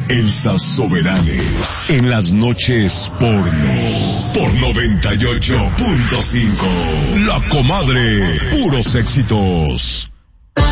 Elsa Soberanes en las noches porno por 98.5. La Comadre, puros éxitos.